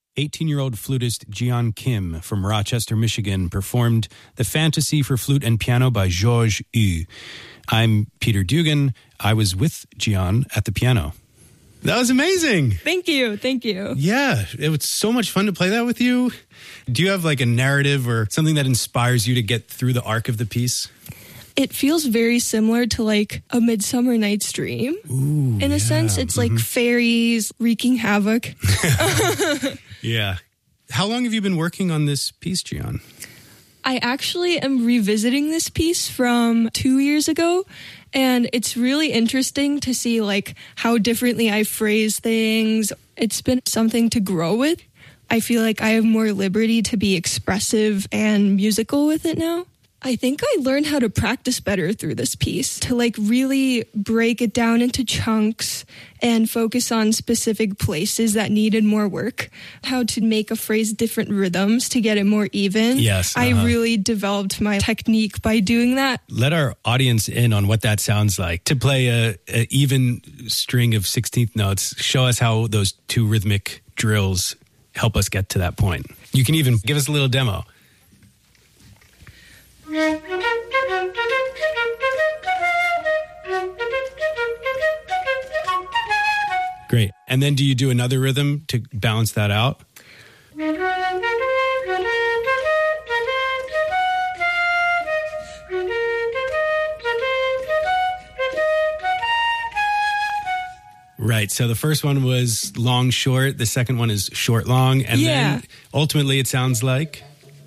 18-year-old flutist Jian Kim from Rochester, Michigan, performed The Fantasy for Flute and Piano by Georges Hu. I'm Peter Dugan. I was with Jian at the piano. That was amazing. Thank you. Thank you. Yeah, it was so much fun to play that with you. Do you have like a narrative or something that inspires you to get through the arc of the piece? It feels very similar to like A Midsummer Night's Dream. Ooh, in a sense, it's like fairies wreaking havoc. Yeah. How long have you been working on this piece, Jian? I actually am revisiting this piece from 2 years ago, and it's really interesting to see like how differently I phrase things. It's been something to grow with. I feel like I have more liberty to be expressive and musical with it now. I think I learned how to practice better through this piece, to like really break it down into chunks and focus on specific places that needed more work, how to make a phrase different rhythms to get it more even. Yes. I really developed my technique by doing that. Let our audience in on what that sounds like. To play a even string of 16th notes, show us how those two rhythmic drills help us get to that point. You can even give us a little demo. Great. And then do you do another rhythm to balance that out? Right. So the first one was long, short. The second one is short, long. And then ultimately it sounds like...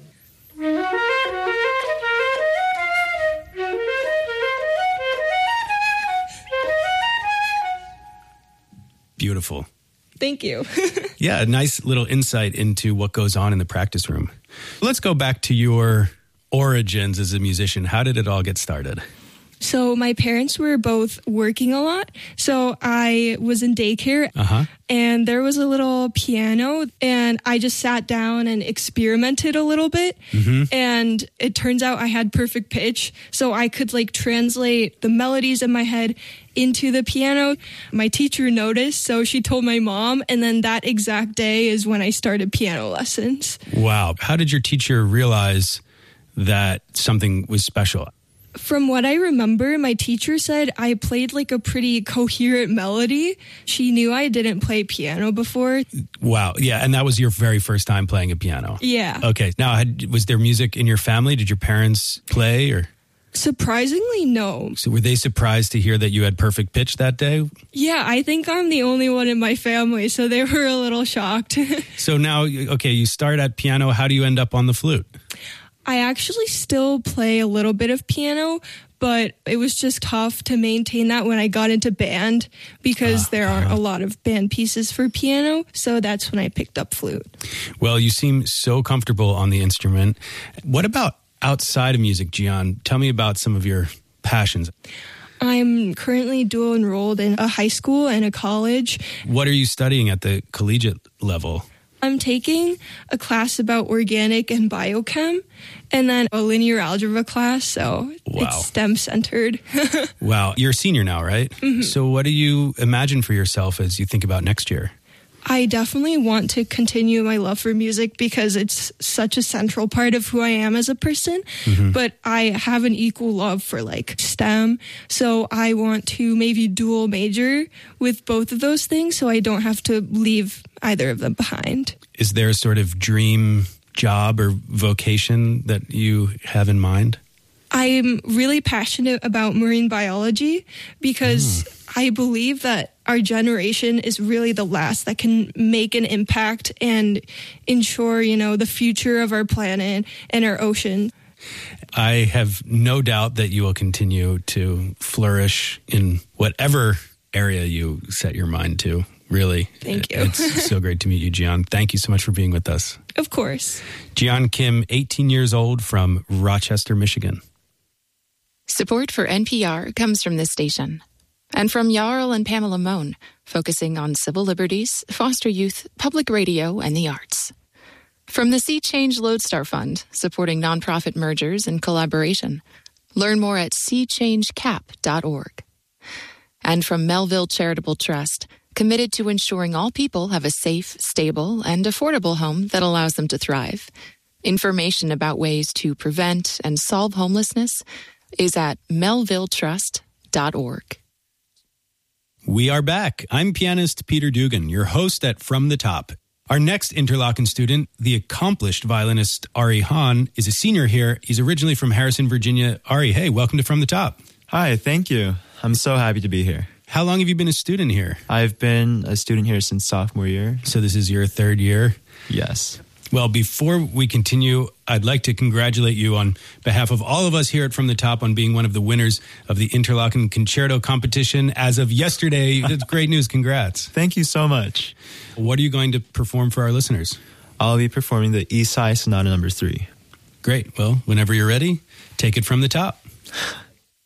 Beautiful. Thank you. Yeah, a nice little insight into what goes on in the practice room. Let's go back to your origins as a musician. How did it all get started? So my parents were both working a lot. So I was in daycare and there was a little piano and I just sat down and experimented a little bit. And it turns out I had perfect pitch. So I could like translate the melodies in my head into the piano. My teacher noticed, so she told my mom. And then that exact day is when I started piano lessons. Wow. How did your teacher realize that something was special? From what I remember, my teacher said I played like a pretty coherent melody. She knew I didn't play piano before. Wow. Yeah. And that was your very first time playing a piano? Yeah. Okay. Now, was there music in your family? Did your parents play or? Surprisingly, no. So were they surprised to hear that you had perfect pitch that day? Yeah, I think I'm the only one in my family, so they were a little shocked. So now, okay, you start at piano. How do you end up on the flute? I actually still play a little bit of piano, but it was just tough to maintain that when I got into band because there aren't a lot of band pieces for piano. So that's when I picked up flute. Well, you seem so comfortable on the instrument. What about outside of music, Jian? Tell me about some of your passions. I'm currently dual enrolled in a high school and a college. What are you studying at the collegiate level? I'm taking a class about organic and biochem and then a linear algebra class, so it's STEM-centered. Wow. You're a senior now, right? So what do you imagine for yourself as you think about next year? I definitely want to continue my love for music because it's such a central part of who I am as a person. But I have an equal love for like STEM. So I want to maybe dual major with both of those things so I don't have to leave either of them behind. Is there a sort of dream job or vocation that you have in mind? I'm really passionate about marine biology because I believe that our generation is really the last that can make an impact and ensure, the future of our planet and our ocean. I have no doubt that you will continue to flourish in whatever area you set your mind to. Really. Thank you. It's so great to meet you, Jian. Thank you so much for being with us. Of course. Jian Kim, 18 years old from Rochester, Michigan. Support for NPR comes from this station and from Jarl and Pamela Mohn, focusing on civil liberties, foster youth, public radio, and the arts. From the Sea Change Lodestar Fund, supporting nonprofit mergers and collaboration. Learn more at seachangecap.org. And from Melville Charitable Trust, committed to ensuring all people have a safe, stable, and affordable home that allows them to thrive. Information about ways to prevent and solve homelessness is at melvilletrust.org. We are back. I'm pianist Peter Dugan, your host at From the Top. Our next Interlochen student, the accomplished violinist Ari Hahn, is a senior here. He's originally from Harrison, Virginia. Ari, hey, welcome to From the Top. Hi, thank you. I'm so happy to be here. How long have you been a student here? I've been a student here since sophomore year. So this is your third year? Yes. Well, before we continue, I'd like to congratulate you on behalf of all of us here at From the Top on being one of the winners of the Interlochen Concerto competition as of yesterday. That's great news. Congrats. Thank you so much. What are you going to perform for our listeners? I'll be performing the Isai Sonata No. 3. Great. Well, whenever you're ready, take it from the top.